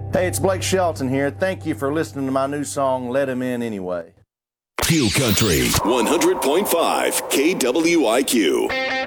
Hey, it's Blake Shelton here. Thank you for listening to my new song, Let Him In Anyway. Q Country 100.5 KWIQ.